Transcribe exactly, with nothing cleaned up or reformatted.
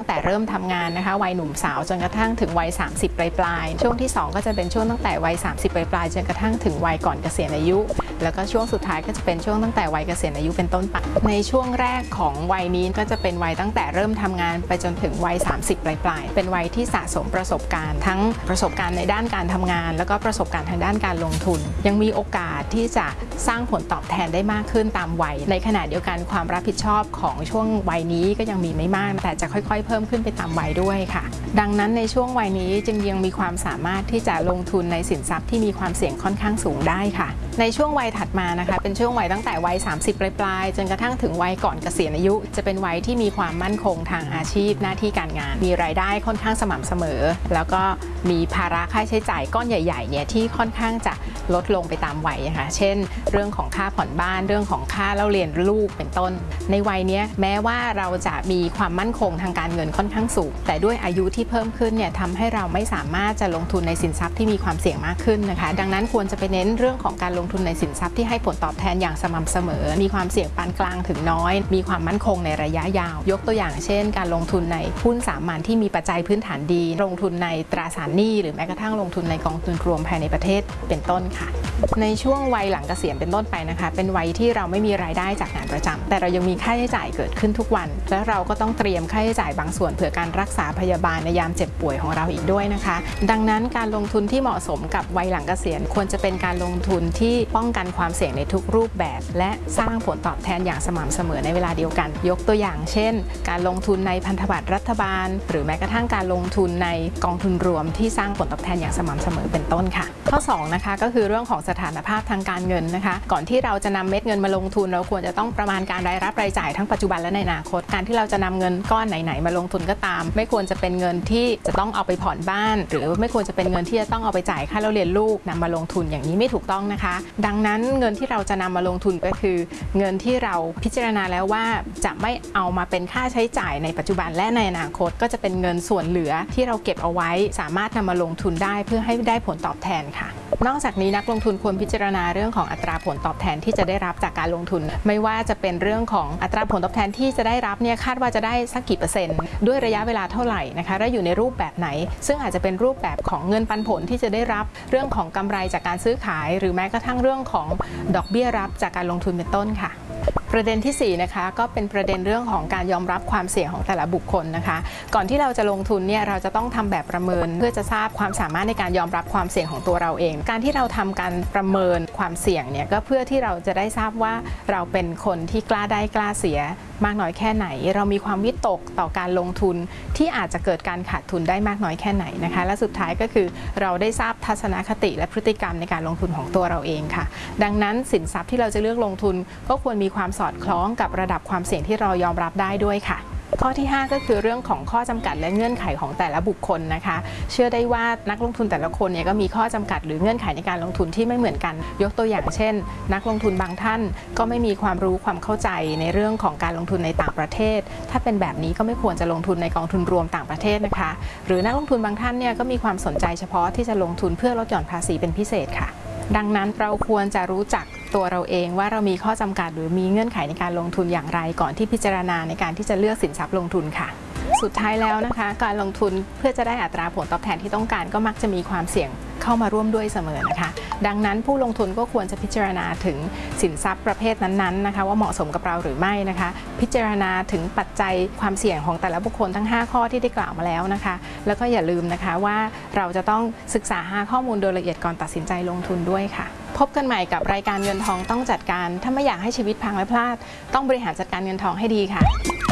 แต่เริ่มทำงานนะคะวัยหนุ่มสาวจนกระทั่งถึงวัยสามสิบปลายๆช่วงที่สองก็จะเป็นช่วงตั้งแต่วัยสามสิบปลายๆจนกระทั่งถึงวัยก่อนเกษียณอายุแล้วก็ช่วงสุดท้ายก็จะเป็นช่วงตั้งแต่วัยเกษียณอายุเป็นต้นไปในช่วงแรกของวัยนี้ก็จะเป็นวัยตั้งแต่เริ่มทำงานไปจนถึงวัยสามสิบปลายๆเป็นวัยที่สะสมประสบการณ์ทั้งประสบการณ์ในด้านการทำงานแล้วก็ประสบการณ์ทางด้านการลงทุนยังมีโอกาสที่จะสร้างผลตอบแทนได้มากขึ้นตามวัยในขณะเดียวกันความรับผิดชอบของช่วงวัยนี้ก็ยังมีไม่มากแต่จะค่อยๆเพิ่มขึ้นไปตามวัยด้วยค่ะดังนั้นในช่วงวัยนี้จึงยังมีความสามารถที่จะลงทุนในสินทรัพย์ที่มีความเสี่ยงค่อนข้างสูงได้ค่ะในช่วงวัยถัดมานะคะเป็นช่วงวัยตั้งแต่วัยสามสิบปลายๆจนกระทั่งถึงวัยก่อนเกษียณอายุจะเป็นวัยที่มีความมั่นคงทางอาชีพหน้าที่การงานมีรายได้ค่อนข้างสม่ำเสมอแล้วก็มีภาระค่าใช้จ่ายก้อนใหญ่ๆเนี่ยที่ค่อนข้างจะลดลงไปตามวัยนะคะเช่นเรื่องของค่าผ่อนบ้านเรื่องของค่าเล่าเรียนลูกเป็นต้นในวัยนี้แม้ว่าเราจะมีความมั่นคงทางการเงินค่อนข้างสูงแต่ด้วยอายุที่เพิ่มขึ้นเนี่ยทำให้เราไม่สามารถจะลงทุนในสินทรัพย์ที่มีความเสี่ยงมากขึ้นนะคะดังนั้นควรจะไปเน้นเรื่องของการลงทุนในสินทรัพย์ที่ให้ผลตอบแทนอย่างสม่ำเสมอมีความเสี่ยงปานกลางถึงน้อยมีความมั่นคงในระยะยาวยกตัวอย่างเช่นการลงทุนในหุ้นสามัญที่มีปัจจัยพื้นฐานดีลงทุนในตราสารหนี้หรือแม้กระทั่งลงทุนในกองทุนรวมภายในประเทศเป็นต้นค่ะในช่วงวัยหลังเกษียณเป็นต้นไปนะคะเป็นวัยที่เราไม่มีรายได้จากงานประจำแต่เรายังมีค่าใช้จ่ายเกิดขึ้นทุกวันและเราก็ต้องเตรียมค่าใช้จ่ายบางส่วนเผื่อการรักษาพยาบาลในยามเจ็บป่วยของเราอีกด้วยนะคะดังนั้นการลงทุนที่เหมาะสมกับวัยหลังเกษียณควรจะเป็นการลงทุนที่ป้องกันความเสี่ยงในทุกรูปแบบและสร้างผลตอบแทนอย่างสม่ำเสมอในเวลาเดียวกันยกตัวอย่างเช่นการลงทุนในพันธบัตรรัฐบาลหรือแม้กระทั่งการลงทุนในกองทุนรวมที่สร้างผลตอบแทนอย่างสม่ำเสมอเป็นต้นค่ะข้อสองนะคะก็คือเรื่องของสถานภาพทางการเงินนะคะก่อนที่เราจะนำเม็ดเงินมาลงทุนเราควรจะต้องประมาณการรายรับรายจ่ายทั้งปัจจุบันและในอนาคตการที่เราจะนำเงินก้อนไหนๆมาลงทุนก็ตามไม่ควรจะเป็นเงินที่จะต้องเอาไปผ่อนบ้านหรือไม่ควรจะเป็นเงินที่จะต้องเอาไปจ่ายค่าเล่าเรียนลูกนำมาลงทุนอย่างนี้ไม่ถูกต้องนะคะดังนั้นเงินที่เราจะนำมาลงทุนก็คือเงินที่เราพิจารณาแล้วว่าจะไม่เอามาเป็นค่าใช้จ่ายในปัจจุบันและในอนาคตก็จะเป็นเงินส่วนเหลือที่เราเก็บเอาไว้สามารถนำมาลงทุนได้เพื่อให้ได้ผลตอบแทนค่ะนอกจากนี้นักลงทุนควรพิจารณาเรื่องของอัตราผลตอบแทนที่จะได้รับจากการลงทุนไม่ว่าจะเป็นเรื่องของอัตราผลตอบแทนที่จะได้รับเนี่ยคาดว่าจะได้สักกี่เปอร์เซ็นต์ด้วยระยะเวลาเท่าไหร่นะคะและอยู่ในรูปแบบไหนซึ่งอาจจะเป็นรูปแบบของเงินปันผลที่จะได้รับเรื่องของกำไรจากการซื้อขายหรือแม้กระทั่งเรื่องของดอกเบี้ยรับจากการลงทุนเป็นต้นค่ะประเด็นที่สี่นะคะก็เป็นประเด็นเรื่องของการยอมรับความเสี่ยงของแต่ละบุคคลนะคะก่อนที่เราจะลงทุนเนี่ยเราจะต้องทำแบบประเมินเพื่อจะทราบความสามารถในการยอมรับความเสี่ยงของตัวเราเองการที่เราทำการประเมินความเสี่ยงเนี่ยก็เพื่อที่เราจะได้ทราบว่าเราเป็นคนที่กล้าได้กล้าเสียมากน้อยแค่ไหนเรามีความวิตกต่อการลงทุนที่อาจจะเกิดการขาดทุนได้มากน้อยแค่ไหนนะคะและสุดท้ายก็คือเราได้ทราบทัศนคติและพฤติกรรมในการลงทุนของตัวเราเองค่ะดังนั้นสินทรัพย์ที่เราจะเลือกลงทุนก็ควรมีความสอดคล้องกับระดับความเสี่ยงที่เรายอมรับได้ด้วยค่ะข้อที่ห้าก็คือเรื่องของข้อจำกัดและเงื่อนไขของแต่ละบุคคลนะคะเชื่อได้ว่านักลงทุนแต่ละคนเนี่ยก็มีข้อจำกัดหรือเงื่อนไขในการลงทุนที่ไม่เหมือนกันยกตัวอย่างเช่นนักลงทุนบางท่านก็ไม่มีความรู้ความเข้าใจในเรื่องของการลงทุนในต่างประเทศถ้าเป็นแบบนี้ก็ไม่ควรจะลงทุนในกองทุนรวมต่างประเทศนะคะหรือนักลงทุนบางท่านเนี่ยก็มีความสนใจเฉพาะที่จะลงทุนเพื่อลดหย่อนภาษีเป็นพิเศษค่ะดังนั้นเราควรจะรู้จักตัวเราเองว่าเรามีข้อจำกัดหรือมีเงื่อนไขในการลงทุนอย่างไรก่อนที่พิจารณาในการที่จะเลือกสินทรัพย์ลงทุนค่ะสุดท้ายแล้วนะคะการลงทุนเพื่อจะได้อัตราผลตอบแทนที่ต้องการก็มักจะมีความเสี่ยงเข้ามาร่วมด้วยเสมอนะคะดังนั้นผู้ลงทุนก็ควรจะพิจารณาถึงสินทรัพย์ประเภทนั้นๆนะคะว่าเหมาะสมกับเราหรือไม่นะคะพิจารณาถึงปัจจัยความเสี่ยงของแต่ละบุคคลทั้งห้าข้อที่ได้กล่าวมาแล้วนะคะแล้วก็อย่าลืมนะคะว่าเราจะต้องศึกษาหาข้อมูลโดยละเอียดก่อนตัดสินใจลงทุนด้วยค่ะพบกันใหม่กับรายการเงินทองต้องจัดการถ้าไม่อยากให้ชีวิตพังและพลาดต้องบริหารจัดการเงินทองให้ดีค่ะ